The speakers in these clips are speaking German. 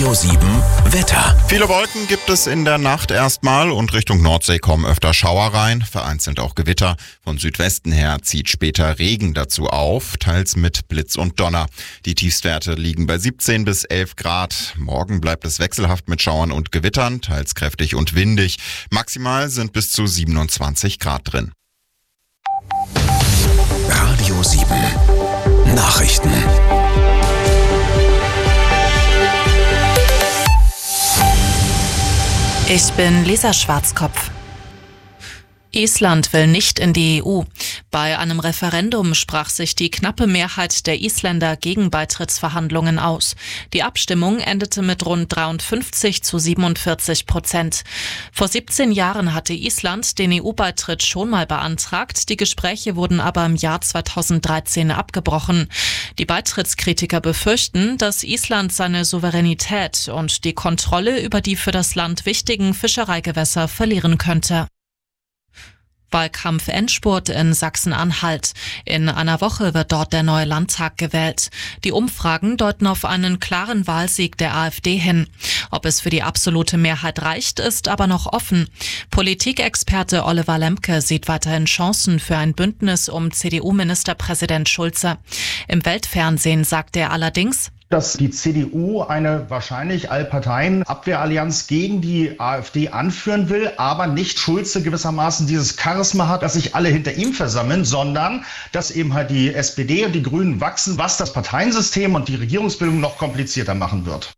Radio 7 Wetter. Viele Wolken gibt es in der Nacht erstmal und Richtung Nordsee kommen öfter Schauer rein, vereinzelt auch Gewitter. Von Südwesten her zieht später Regen dazu auf, teils mit Blitz und Donner. Die Tiefstwerte liegen bei 17 bis 11 Grad. Morgen bleibt es wechselhaft mit Schauern und Gewittern, teils kräftig und windig. Maximal sind bis zu 27 Grad drin. Radio 7 Nachrichten. Ich bin Lisa Schwarzkopf. Island will nicht in die EU. Bei einem Referendum sprach sich die knappe Mehrheit der Isländer gegen Beitrittsverhandlungen aus. Die Abstimmung endete mit rund 53-47%. Vor 17 Jahren hatte Island den EU-Beitritt schon mal beantragt. Die Gespräche wurden aber im Jahr 2013 abgebrochen. Die Beitrittskritiker befürchten, dass Island seine Souveränität und die Kontrolle über die für das Land wichtigen Fischereigewässer verlieren könnte. Wahlkampf-Endspurt in Sachsen-Anhalt. In einer Woche wird dort der neue Landtag gewählt. Die Umfragen deuten auf einen klaren Wahlsieg der AfD hin. Ob es für die absolute Mehrheit reicht, ist aber noch offen. Politikexperte Oliver Lemke sieht weiterhin Chancen für ein Bündnis um CDU-Ministerpräsident Schulze. Im Weltfernsehen sagte er allerdings, dass die CDU eine wahrscheinlich Allparteien-Abwehrallianz gegen die AfD anführen will, aber nicht Schulze gewissermaßen dieses Charisma hat, dass sich alle hinter ihm versammeln, sondern dass eben halt die SPD und die Grünen wachsen, was das Parteiensystem und die Regierungsbildung noch komplizierter machen wird.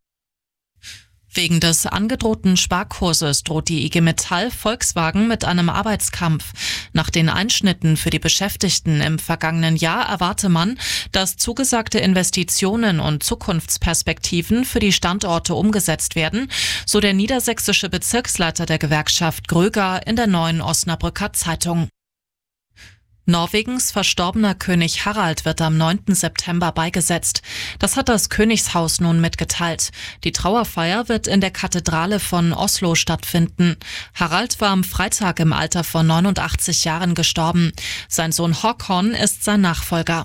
Wegen des angedrohten Sparkurses droht die IG Metall Volkswagen mit einem Arbeitskampf. Nach den Einschnitten für die Beschäftigten im vergangenen Jahr erwarte man, dass zugesagte Investitionen und Zukunftsperspektiven für die Standorte umgesetzt werden, so der niedersächsische Bezirksleiter der Gewerkschaft Gröger in der Neuen Osnabrücker Zeitung. Norwegens verstorbener König Harald wird am 9. September beigesetzt. Das hat das Königshaus nun mitgeteilt. Die Trauerfeier wird in der Kathedrale von Oslo stattfinden. Harald war am Freitag im Alter von 89 Jahren gestorben. Sein Sohn Håkon ist sein Nachfolger.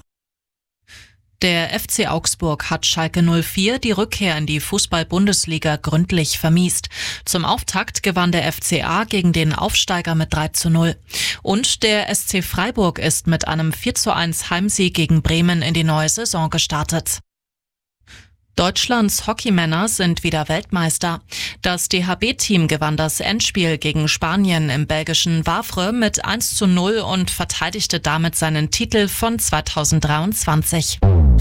Der FC Augsburg hat Schalke 04 die Rückkehr in die Fußball-Bundesliga gründlich vermiest. Zum Auftakt gewann der FCA gegen den Aufsteiger mit 3:0. Und der SC Freiburg ist mit einem 4:1 Heimsieg gegen Bremen in die neue Saison gestartet. Deutschlands Hockeymänner sind wieder Weltmeister. Das DHB-Team gewann das Endspiel gegen Spanien im belgischen Wavre mit 1:0 und verteidigte damit seinen Titel von 2023.